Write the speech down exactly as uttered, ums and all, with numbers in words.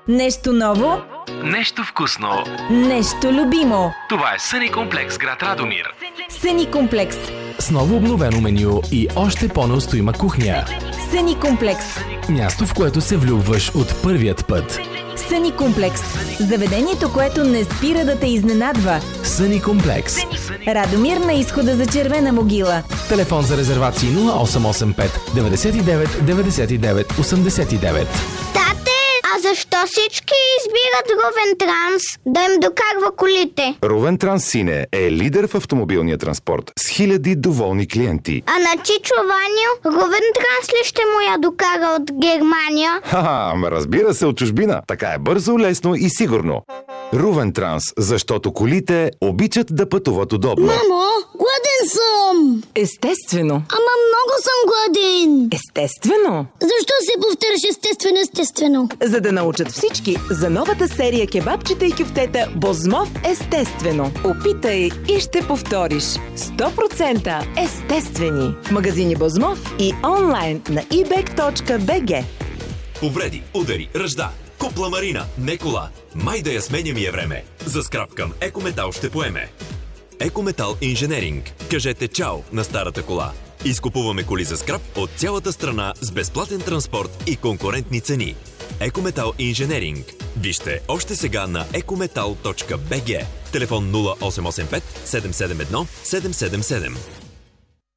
Нещо ново, нещо вкусно, нещо любимо. Това е Съни комплекс, град Радомир. Съни комплекс. С ново обновено меню и още по-неустоима кухня. Съни комплекс. Място, в което се влюбваш от първият път. Съни комплекс. Заведението, което не спира да те изненадва. Съни комплекс. Радомир на изхода за Червена могила. Телефон за резервации нула осем осем пет деветдесет и девет деветдесет и девет осемдесет и девет. Тате, а защо всички избират Рувен Транс да им докарва колите? Рувен Транс Сине е лидер в автомобилния транспорт с хиляди доволни клиенти. А на Чичо Ваню Рувен Транс ли ще му я докара от Германия? Ха-ха, ама разбира се, от чужбина. Така е бързо, лесно и сигурно. Рувен Транс, защото колите обичат да пътуват удобно. Мамо, гладен съм! Естествено. Ама много съм гладен! Естествено. Защо се повтаряш естествено, естествено? За да научат всички за новата серия кебабчета и кюфтета Бозмов естествено. Опитай и ще повториш. сто процента естествени. В магазини Бозмов и онлайн на и бек точка би джи. Повреди, удари, ръжда. Купла Марина, не кола. Май да я сменя ми е време. За скрап към Екометал ще поеме. Екометал Инженеринг. Кажете чао на старата кола. Изкупуваме коли за скрап от цялата страна с безплатен транспорт и конкурентни цени. Екометал Инженеринг. Вижте още сега на екометал точка би джи. Телефон нула осем осем пет седем седем едно седем седем седем.